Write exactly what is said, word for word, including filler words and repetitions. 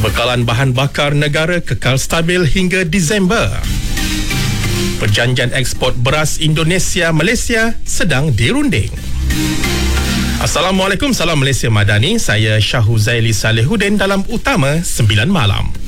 Bekalan bahan bakar negara kekal stabil hingga Disember. Perjanjian ekspor beras Indonesia-Malaysia sedang dirunding. Assalamualaikum, salam Malaysia Madani. Saya Syahuzaili Salihuddin dalam Utama sembilan Malam.